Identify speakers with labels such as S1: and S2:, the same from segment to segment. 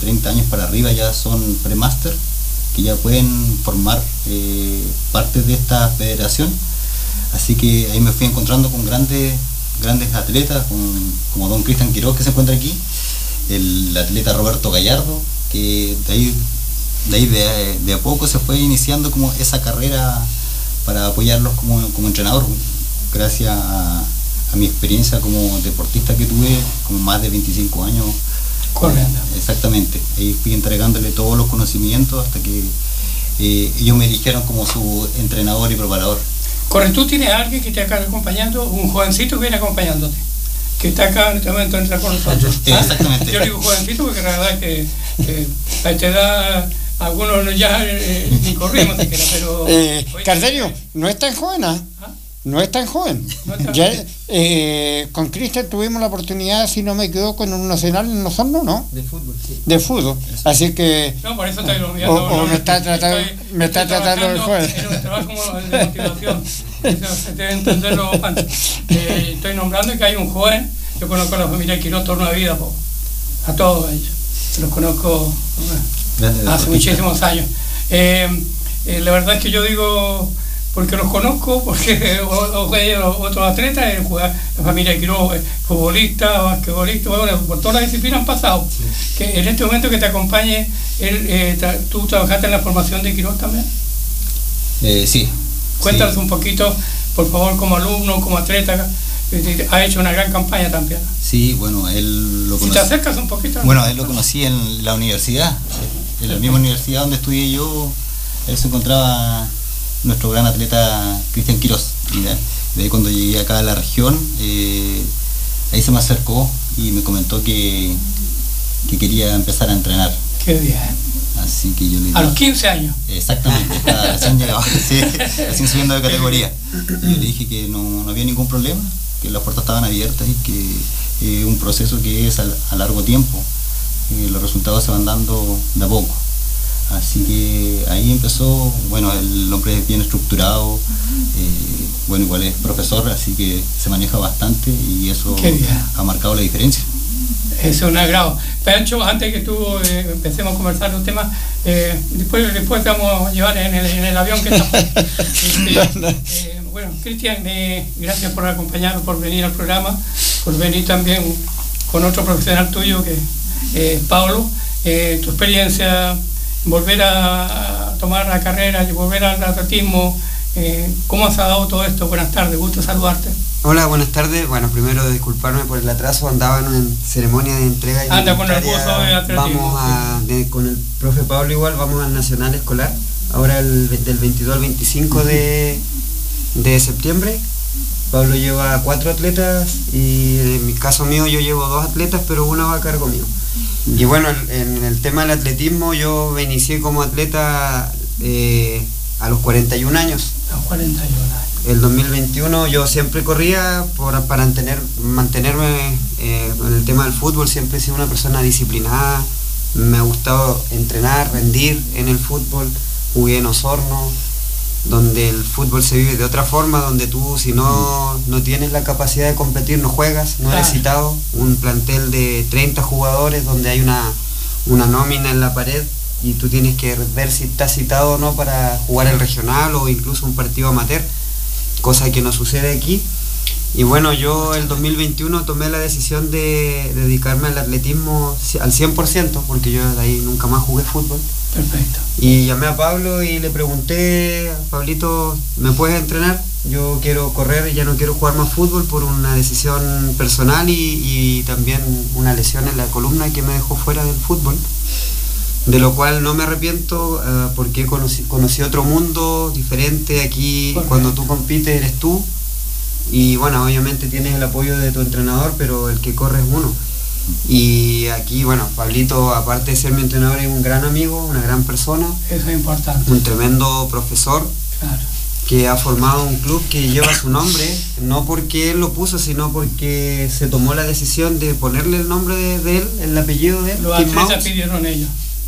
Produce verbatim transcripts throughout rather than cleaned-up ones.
S1: treinta años para arriba ya son pre-master, que ya pueden formar eh, parte de esta federación. Así que ahí me fui encontrando con grandes grandes atletas, con, como don Cristian Quiroz, que se encuentra aquí, el atleta Roberto Gallardo, que de ahí, de, ahí de, de a poco se fue iniciando como esa carrera para apoyarlos como, como entrenador, gracias a, a mi experiencia como deportista que tuve, como más de veinticinco años.
S2: Correcto.
S1: Exactamente, ahí fui entregándole todos los conocimientos hasta que eh, ellos me eligieron como su entrenador y preparador.
S2: Correcto, tú tienes a alguien que te acá acompañando, un jovencito que viene acompañándote, que está acá en este momento entra con nosotros.
S1: ¿Ah? Exactamente.
S2: Yo digo jovencito porque la verdad es que eh, a esta edad algunos ya eh, ni corrimos siquiera, pero...
S3: Eh, Cardenio, no es tan joven, ¿ah? ¿Ah? No es tan joven. No es tan ya, joven. Eh, con Cristian tuvimos la oportunidad, si no me equivoco, en un nacional en los hornos, ¿no?
S4: De fútbol, sí.
S3: De fútbol. Así que...
S2: No, por eso estoy olvidando.
S3: O, o
S2: no,
S3: me está tratando,
S2: estoy,
S3: me está
S2: estoy
S3: tratando de joven.
S2: En un trabajo de motivación. Se debe entenderlo, Juan. Eh, estoy nombrando que hay un joven, yo conozco a la familia Quiroz toda una vida, po, a todos ellos. Los conozco bueno, hace muchísimos años. Eh, eh, la verdad es que yo digo... porque los conozco, porque otros atletas, la familia Quiroz, futbolista, basquetbolista, bueno, por todas las disciplinas han pasado. Sí. Que en este momento que te acompañe, él, eh, tra ¿tú trabajaste en la formación de Quiroz también?
S1: Eh, sí.
S2: Cuéntanos
S1: sí.
S2: un poquito, por favor, como alumno, como atleta, ha hecho una gran campaña también.
S1: Sí, bueno, él lo conocí.
S2: Si te acercas un poquito.
S1: Bueno, él lo conocí en la universidad, en la misma universidad donde estudié yo, él se encontraba... nuestro gran atleta Cristian Quiroz. Y de, de ahí cuando llegué acá a la región, eh, ahí se me acercó y me comentó que, que quería empezar a entrenar.
S2: Qué bien.
S1: Así que yo le dije...
S2: A los quince años.
S1: Exactamente, estaba recién llegado, sí, recién subiendo de categoría. Y yo le dije que no, no había ningún problema, que las puertas estaban abiertas y que eh, un proceso que es a, a largo tiempo, eh, los resultados se van dando de a poco. Así que ahí empezó, bueno, el hombre es bien estructurado, eh, bueno, igual es profesor, así que se maneja bastante y eso ha marcado la diferencia.
S2: Es un agrado. Pancho, antes que tú eh, empecemos a conversar los temas, eh, después, después te vamos a llevar en el, en el avión que está. este, eh, bueno, Cristian, eh, gracias por acompañarnos, por venir al programa, por venir también con otro profesional tuyo que es eh, Pablo, eh, tu experiencia, volver a, a tomar la carrera y volver al atletismo, eh, ¿cómo has dado todo esto? Buenas tardes, gusto saludarte.
S4: Hola, buenas tardes. Bueno, primero disculparme por el atraso, andaba en ceremonia de entrega.
S2: Anda con el buzo de atletismo.
S4: Vamos a, de, con el profe Pablo igual, vamos al Nacional Escolar, ahora el, del veintidós al veinticinco de, de septiembre. Pablo lleva cuatro atletas y en mi caso mío yo llevo dos atletas, pero una va a cargo mío. Y bueno, en el tema del atletismo yo me inicié como atleta eh, a los cuarenta y un años.
S2: A los cuarenta y un años.
S4: El dos mil veintiuno yo siempre corría por, para mantener, mantenerme eh, en el tema del fútbol, siempre he sido una persona disciplinada, me ha gustado entrenar, rendir en el fútbol, jugué en Osorno, donde el fútbol se vive de otra forma, donde tú si no, no tienes la capacidad de competir no juegas, no eres citado, un plantel de treinta jugadores donde hay una, una nómina en la pared y tú tienes que ver si estás citado o no para jugar el regional o incluso un partido amateur, cosa que no sucede aquí. Y bueno, yo el dos mil veintiuno tomé la decisión de dedicarme al atletismo al cien por ciento, porque yo de ahí nunca más jugué fútbol.
S2: Perfecto.
S4: Y llamé a Pablo y le pregunté, Pablito, ¿me puedes entrenar? Yo quiero correr y ya no quiero jugar más fútbol por una decisión personal y, y también una lesión en la columna que me dejó fuera del fútbol. De lo cual no me arrepiento uh, porque conocí, conocí otro mundo diferente aquí. Correcto. Cuando tú compites eres tú y bueno, obviamente tienes el apoyo de tu entrenador, pero el que corre es uno. Y aquí, bueno, Pablito, aparte de ser mi entrenador, es un gran amigo, una gran persona.
S2: Eso es importante.
S4: Un tremendo profesor.
S2: Claro.
S4: Que ha formado un club que lleva su nombre, no porque él lo puso, sino porque se tomó la decisión de ponerle el nombre de, de él, el apellido de él.
S2: Los atletas pidieron ellos.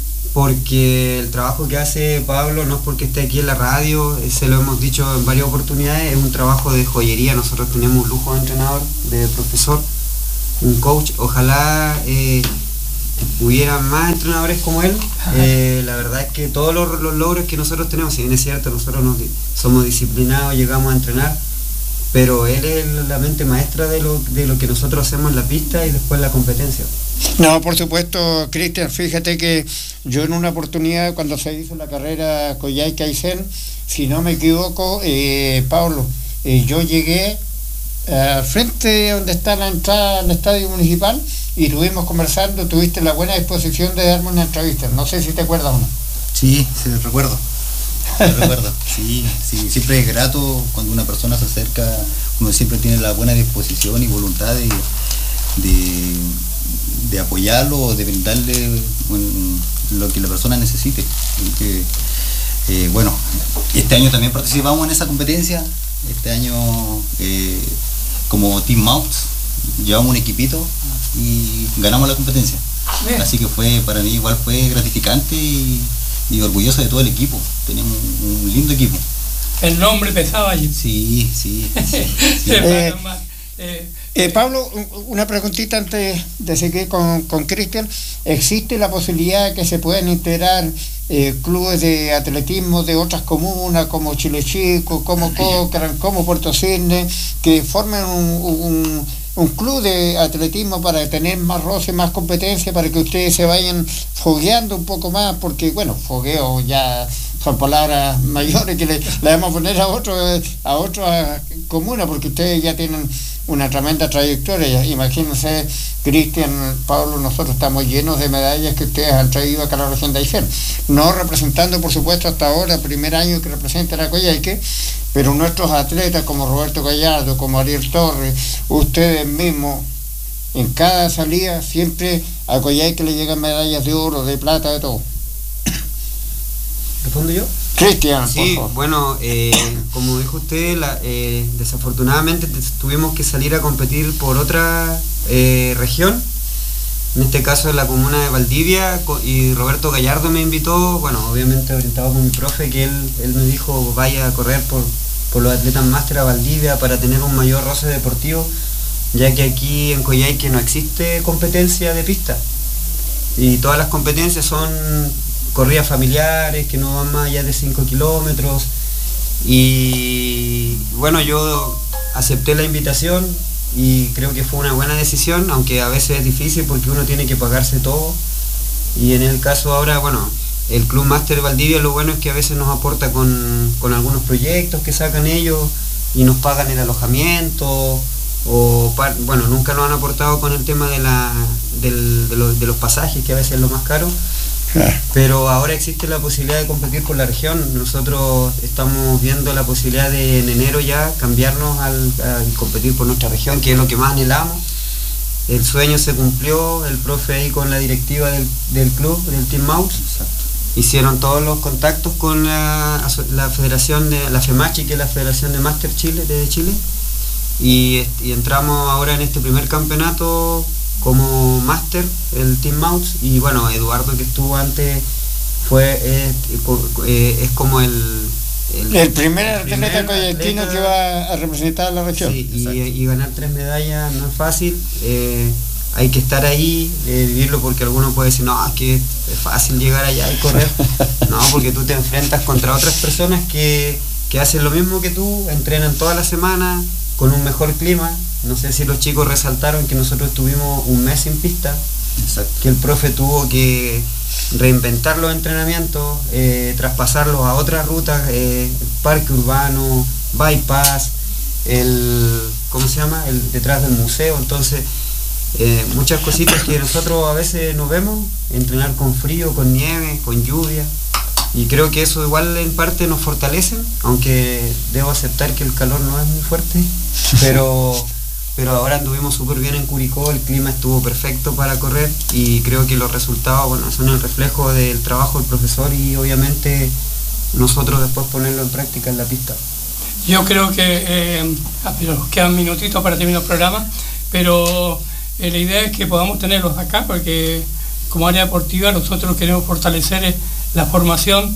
S4: Porque el trabajo que hace Pablo no es porque esté aquí en la radio, se lo hemos dicho en varias oportunidades, es un trabajo de joyería. Nosotros tenemos un lujo de entrenador, de profesor, un coach. Ojalá eh, hubiera más entrenadores como él. Eh, la verdad es que todos los, los logros que nosotros tenemos, si bien es cierto, nosotros nos, somos disciplinados, llegamos a entrenar, pero él es la mente maestra de lo, de lo que nosotros hacemos en la pista y después en la competencia.
S3: No, por supuesto, Cristian, fíjate que yo en una oportunidad cuando se hizo la carrera Coyhaique-Aysén, si no me equivoco, eh, Pablo, eh, yo llegué al frente donde está la entrada al estadio municipal y estuvimos conversando, tuviste la buena disposición de darme una entrevista, no sé si te acuerdas o no.
S1: Sí, sí, recuerdo. Te recuerdo, sí, sí, siempre es grato cuando una persona se acerca, uno siempre tiene la buena disposición y voluntad de, de, de apoyarlo o de brindarle bueno, lo que la persona necesite. Que, eh, bueno, este año también participamos en esa competencia, este año eh, como Team Mouts, llevamos un equipito y ganamos la competencia. Bien. Así que fue, para mí igual fue gratificante y y orgulloso de todo el equipo. Tenemos un, un lindo equipo.
S2: El nombre pesaba allí.
S1: Sí, sí. sí, sí.
S3: eh, eh, eh, Pablo, una preguntita antes de seguir con Cristian. ¿Existe la posibilidad de que se puedan integrar eh, clubes de atletismo de otras comunas como Chile Chico, como Cochrane, como Puerto Cisne, que formen un, un un club de atletismo para tener más roce, más competencia, para que ustedes se vayan fogueando un poco más, porque bueno, fogueo ya son palabras mayores que le, le vamos a poner a otro, a otra comuna, porque ustedes ya tienen una tremenda trayectoria. Imagínense, Cristian, Pablo, nosotros estamos llenos de medallas que ustedes han traído acá a la región de Aysén, no representando por supuesto hasta ahora, primer año que representa a Coyhaique, pero nuestros atletas como Roberto Gallardo, como Ariel Torres, ustedes mismos, en cada salida siempre a Coyhaique le llegan medallas de oro, de plata, de todo.
S4: ¿Respondo yo?
S3: Cristian,
S4: sí,
S3: por favor.
S4: Bueno, eh, como dijo usted, la, eh, desafortunadamente tuvimos que salir a competir por otra eh, región, en este caso en la comuna de Valdivia, y Roberto Gallardo me invitó, bueno, obviamente orientado por mi profe, que él, él me dijo vaya a correr por, por los atletas máster a Valdivia para tener un mayor roce deportivo, ya que aquí en Coyhaique no existe competencia de pista y todas las competencias son corridas familiares que no van más allá de cinco kilómetros. Y bueno, yo acepté la invitación y creo que fue una buena decisión, aunque a veces es difícil porque uno tiene que pagarse todo. Y en el caso ahora, bueno, el Club Máster Valdivia, lo bueno es que a veces nos aporta con, con algunos proyectos que sacan ellos y nos pagan el alojamiento, o bueno, nunca nos han aportado con el tema de, la, del, de, los, de los pasajes, que a veces es lo más caro. Pero ahora existe la posibilidad de competir por la región. Nosotros estamos viendo la posibilidad de en enero ya cambiarnos al, a competir por nuestra región, que es lo que más anhelamos. El sueño se cumplió, el profe ahí con la directiva del, del club, del Team Mouts, hicieron todos los contactos con la, la federación de la FEMACHI, que es la Federación de Máster Chile, de Chile, y, y entramos ahora en este primer campeonato como máster, el Team Mouts. Y bueno, Eduardo, que estuvo antes, fue es, es como el
S3: el, el primer atleta coyhaiquino que va a representar a la región.
S4: Sí, y, y ganar tres medallas no es fácil, eh, hay que estar ahí, eh, vivirlo, porque alguno puede decir, no, es que es fácil llegar allá y correr. No, porque tú te enfrentas contra otras personas que, que hacen lo mismo que tú, entrenan toda la semana con un mejor clima. No sé si los chicos resaltaron que nosotros estuvimos un mes sin pista. Exacto. Que el profe tuvo que reinventar los entrenamientos, eh, traspasarlos a otras rutas, eh, parque urbano, bypass, el, ¿cómo se llama? El detrás del museo. Entonces, eh, muchas cositas que nosotros a veces no vemos, entrenar con frío, con nieve, con lluvia. Y creo que eso igual en parte nos fortalece, aunque debo aceptar que el calor no es muy fuerte, pero... pero ahora anduvimos súper bien en Curicó, el clima estuvo perfecto para correr y creo que los resultados, bueno, son el reflejo del trabajo del profesor y obviamente nosotros después ponerlo en práctica en la pista.
S2: Yo creo que, eh, pero quedan minutitos para terminar el programa, pero eh, la idea es que podamos tenerlos acá, porque como área deportiva nosotros queremos fortalecer la formación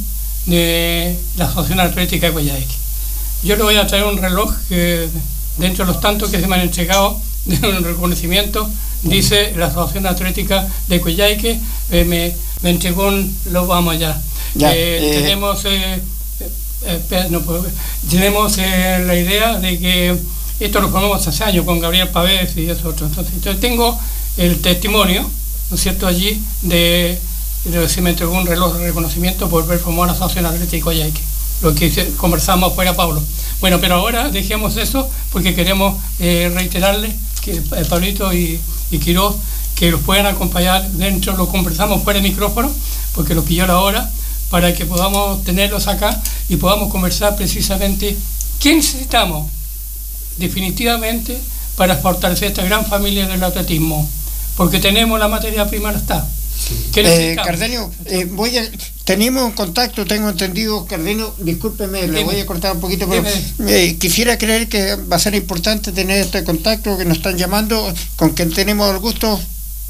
S2: de la Asociación Atlética de Coyhaique. Yo le voy a traer un reloj que, dentro de los tantos que se me han entregado, de un reconocimiento dice la Asociación Atlética de Coyhaique, eh, me, me entregó un, lo vamos allá.
S3: Ya,
S2: eh, eh, tenemos eh, eh, no puedo, tenemos eh, la idea de que esto lo formamos hace años con Gabriel Pavés y eso otro. Entonces, entonces tengo el testimonio, ¿no es cierto?, allí de, de que se me entregó un reloj de reconocimiento por haber formado la Asociación Atlética de Coyhaique, lo que conversamos fuera, Pablo. Bueno, pero ahora dejemos eso porque queremos eh, reiterarle que eh, Pablito y, y Quiroz que los puedan acompañar dentro, lo conversamos fuera de micrófono porque lo pilló la hora, para que podamos tenerlos acá y podamos conversar precisamente qué necesitamos definitivamente para fortalecer esta gran familia del atletismo, porque tenemos la materia prima, no está.
S3: Eh, Cardenio, eh, voy a, tenemos un contacto, tengo entendido, Cardenio, discúlpeme, le voy a cortar un poquito, pero eh, quisiera creer que va a ser importante tener este contacto, que nos están llamando, con quien tenemos el gusto.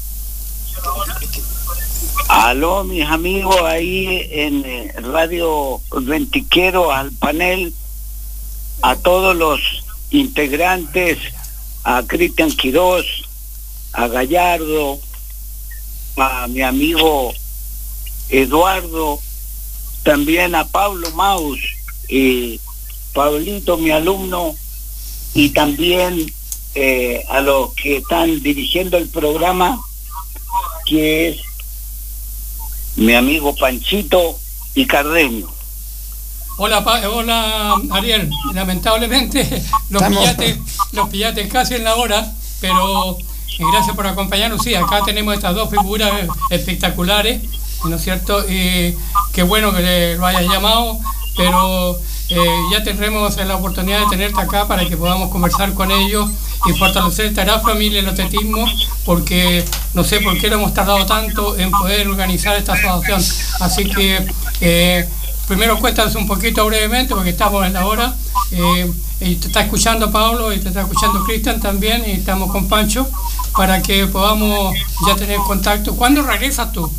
S5: Aló, mis amigos, ahí en eh, Radio Ventiquero, al panel, a todos los integrantes, a Cristian Quiroz, a Gallardo, a mi amigo Eduardo, también a Pablo Maus, y Pablito, mi alumno, y también eh, a los que están dirigiendo el programa, que es mi amigo Panchito y Cardenio.
S2: Hola, pa hola Ariel, lamentablemente los pillaste, los pillaste casi en la hora, pero eh, gracias por acompañarnos. Sí, acá tenemos estas dos figuras espectaculares, ¿no es cierto? Y qué bueno que lo hayas llamado, pero eh, ya tendremos la oportunidad de tenerte acá para que podamos conversar con ellos y fortalecer esta gran familia del atletismo, porque no sé por qué lo hemos tardado tanto en poder organizar esta asociación. Así que eh, primero cuéntanos un poquito brevemente, porque estamos en la hora, eh, y te está escuchando Pablo y te está escuchando Cristian también, y estamos con Pancho, para que podamos ya tener contacto. ¿Cuándo regresas tú?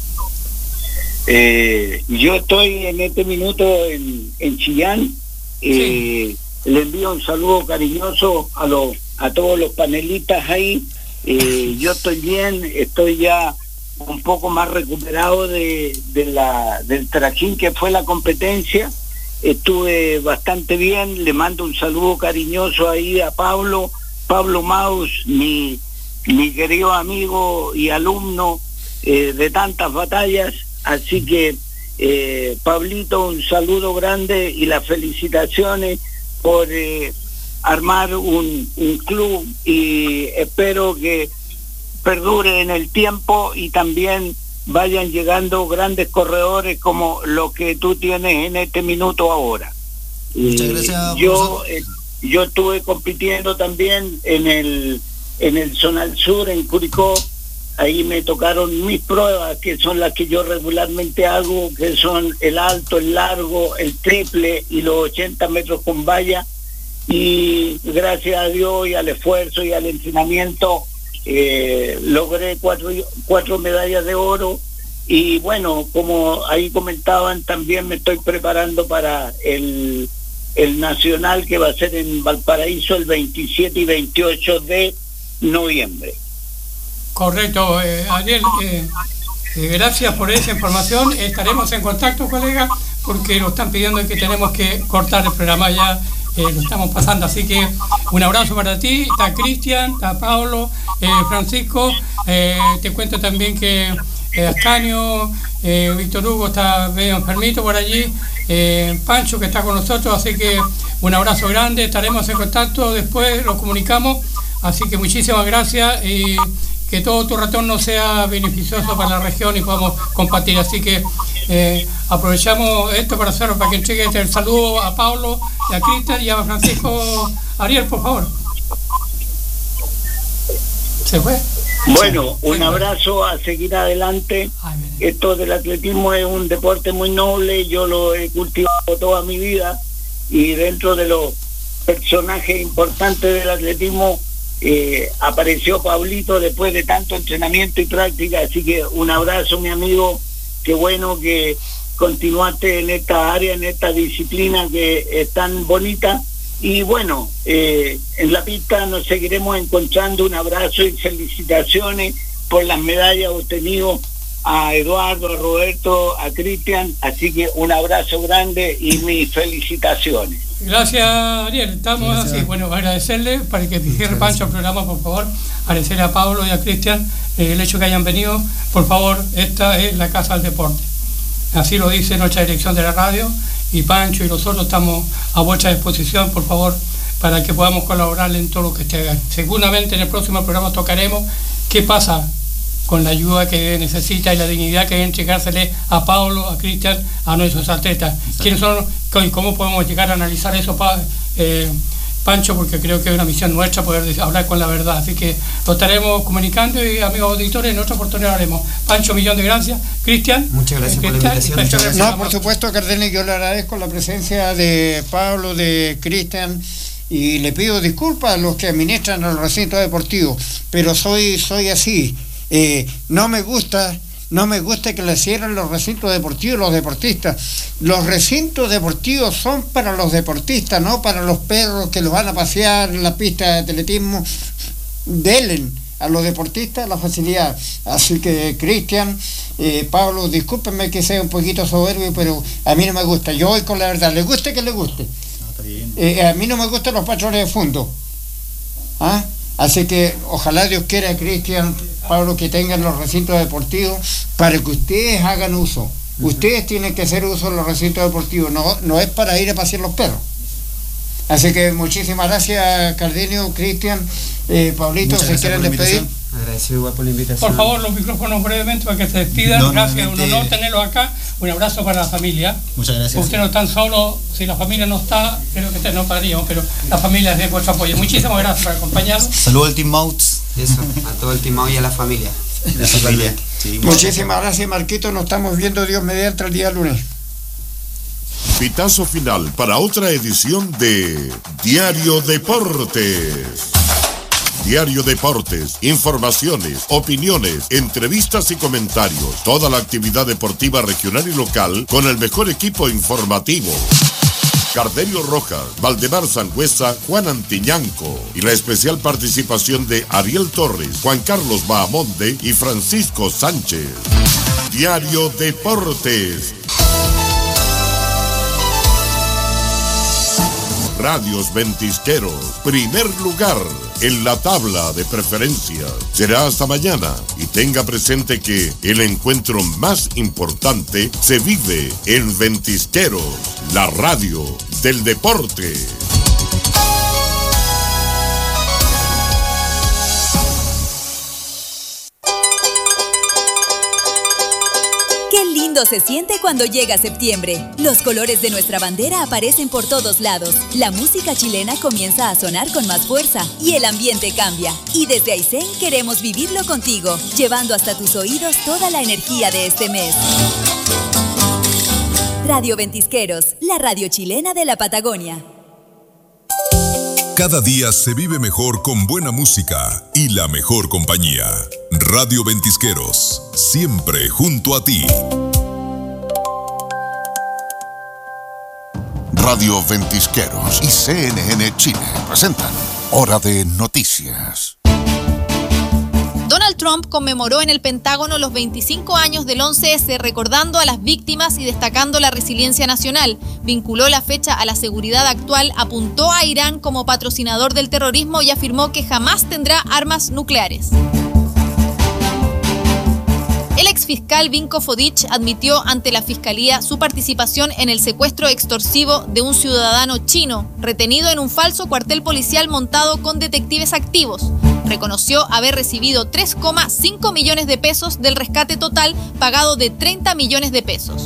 S5: Eh, yo estoy en este minuto en, en Chillán. eh, sí. Le envío un saludo cariñoso a los a todos los panelistas ahí. eh, yo estoy bien, estoy ya un poco más recuperado de, de la del trajín que fue la competencia. Estuve bastante bien. Le mando un saludo cariñoso ahí a Pablo Pablo Maus, mi mi querido amigo y alumno eh, de tantas batallas. Así que eh, Pablito, un saludo grande y las felicitaciones por eh, armar un, un club, y espero que perdure en el tiempo y también vayan llegando grandes corredores como lo que tú tienes en este minuto ahora.
S1: Muchas gracias.
S5: Yo eh, yo estuve compitiendo también en el en el Zonal Sur, en Curicó. Ahí me tocaron mis pruebas, que son las que yo regularmente hago, que son el alto, el largo, el triple y los ochenta metros con valla. Y gracias a Dios y al esfuerzo y al entrenamiento eh, logré cuatro, cuatro medallas de oro. Y bueno, como ahí comentaban, también me estoy preparando para el, el nacional, que va a ser en Valparaíso el veintisiete y veintiocho de noviembre.
S2: Correcto, eh, Ariel, eh, eh, gracias por esa información. Estaremos en contacto, colega, porque nos están pidiendo que tenemos que cortar el programa ya, eh, lo estamos pasando. Así que un abrazo para ti. Está Cristian, está Pablo, eh, Francisco. Eh, te cuento también que eh, Ascanio, eh, Víctor Hugo está medio enfermito por allí. Eh, Pancho, que está con nosotros. Así que un abrazo grande. Estaremos en contacto, después los comunicamos. Así que muchísimas gracias. Y que todo tu retorno sea beneficioso para la región y podamos compartir. Así que eh, aprovechamos esto para hacerlo, para que entregues el saludo a Pablo, a Cristian y a Francisco. Ariel, por favor. ¿Se fue?
S5: Bueno, un abrazo, a seguir adelante. Esto del atletismo es un deporte muy noble, yo lo he cultivado toda mi vida, y dentro de los personajes importantes del atletismo Eh, apareció Pablito después de tanto entrenamiento y práctica. Así que un abrazo, mi amigo, qué bueno que continuaste en esta área, en esta disciplina que es tan bonita, Y bueno, eh, en la pista nos seguiremos encontrando. Un abrazo y felicitaciones por las medallas obtenidas a Eduardo, a Roberto, a Cristian. Así que un abrazo grande y mis felicitaciones.
S2: Gracias, Ariel. Estamos Gracias. así. Bueno, agradecerle, para que cierre Pancho el programa, por favor, agradecerle a Pablo y a Cristian eh, el hecho que hayan venido. Por favor, esta es la Casa del Deporte. Así lo dice nuestra dirección de la radio, y Pancho y nosotros estamos a vuestra disposición, por favor, para que podamos colaborar en todo lo que esté. Seguramente en el próximo programa tocaremos qué pasa con la ayuda que necesita y la dignidad que debe entregársele a Pablo, a Cristian, a nuestros atletas. Exacto. ¿Quiénes son y cómo podemos llegar a analizar eso, eh, Pancho? Porque creo que es una misión nuestra poder hablar con la verdad. Así que lo estaremos comunicando, y amigos auditores, en otra oportunidad lo haremos. Pancho, millón de gracias. Cristian.
S4: Muchas gracias
S2: eh,
S4: por la invitación.
S3: No, por supuesto, Cardenio, yo le agradezco la presencia de Pablo, de Cristian, y le pido disculpas a los que administran el recinto deportivo, pero soy, soy así. Eh, no me gusta no me gusta que le cierren los recintos deportivos a los deportistas. Los recintos deportivos son para los deportistas, no para los perros que los van a pasear en la pista de atletismo. Denle a los deportistas la facilidad. Así que, Cristian, eh, Pablo, discúlpenme que sea un poquito soberbio, pero a mí no me gusta. Yo voy con la verdad, le guste que le guste.
S1: No, está bien.
S3: Eh, a mí no me gustan los patrones de fondo. ¿Ah? Así que ojalá Dios quiera, Cristian, Pablo, que tengan los recintos deportivos para que ustedes hagan uso. Ustedes tienen que hacer uso de los recintos deportivos, no, no es para ir a pasear los perros. Así que muchísimas gracias, Cardenio, Cristian, eh, Pablito, si quieren despedir.
S4: Agradecido igual por la invitación.
S2: Por favor, los micrófonos brevemente para que se despidan. No, gracias, un honor tenerlos acá. Un abrazo para la familia.
S1: Muchas gracias.
S2: Ustedes no están solos, si la familia no está, creo que ustedes no pagaríamos, pero la familia es de vuestro apoyo. Muchísimas gracias por acompañarnos.
S1: Saludos al Team Mouts.
S4: Eso, a todo el Team Mouts y a la familia.
S1: La familia.
S3: Sí, muchísimas gracias, Marquito. Nos estamos viendo, Dios mediante, el día lunes.
S6: Pitazo final para otra edición de Diario Deportes. Diario Deportes, informaciones, opiniones, entrevistas y comentarios. Toda la actividad deportiva regional y local con el mejor equipo informativo. Cardenio Rojas, Valdemar Sangüesa, Juan Antiñanco y la especial participación de Ariel Torres, Juan Carlos Bahamonde y Francisco Sánchez. Diario Deportes. Radios Ventisqueros, primer lugar en la tabla de preferencias. Será hasta mañana, y tenga presente que el encuentro más importante se vive en Ventisqueros, la radio del deporte.
S7: Qué lindo se siente cuando llega septiembre. Los colores de nuestra bandera aparecen por todos lados. La música chilena comienza a sonar con más fuerza y el ambiente cambia. Y desde Aysén queremos vivirlo contigo, llevando hasta tus oídos toda la energía de este mes. Radio Ventisqueros, la radio chilena de la Patagonia.
S8: Cada día se vive mejor con buena música y la mejor compañía. Radio Ventisqueros, siempre junto a ti.
S6: Radio Ventisqueros y C N N Chile presentan Hora de Noticias.
S9: Donald Trump conmemoró en el Pentágono los veinticinco años del once ese, recordando a las víctimas y destacando la resiliencia nacional. Vinculó la fecha a la seguridad actual, apuntó a Irán como patrocinador del terrorismo y afirmó que jamás tendrá armas nucleares. El exfiscal Vinko Fodic admitió ante la Fiscalía su participación en el secuestro extorsivo de un ciudadano chino, retenido en un falso cuartel policial montado con detectives activos. Reconoció haber recibido tres coma cinco millones de pesos del rescate total pagado de treinta millones de pesos.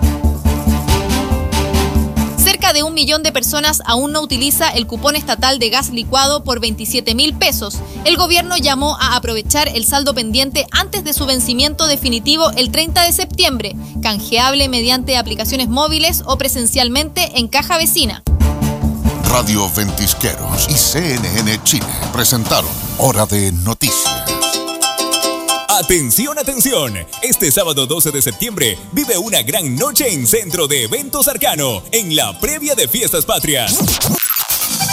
S9: Cerca de un millón de personas aún no utiliza el cupón estatal de gas licuado por veintisiete mil pesos. El gobierno llamó a aprovechar el saldo pendiente antes de su vencimiento definitivo el treinta de septiembre, canjeable mediante aplicaciones móviles o presencialmente en caja vecina.
S6: Radio Ventisqueros y C N N Chile presentaron Hora de Noticias.
S10: Atención, atención, este sábado doce de septiembre vive una gran noche en Centro de Eventos Arcano, en la previa de Fiestas Patrias.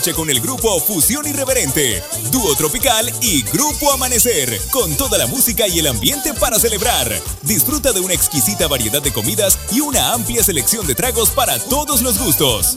S10: noche con el grupo Fusión Irreverente, Dúo Tropical y Grupo Amanecer, con toda la música y el ambiente para celebrar. Disfruta de una exquisita variedad de comidas y una amplia selección de tragos para todos los gustos.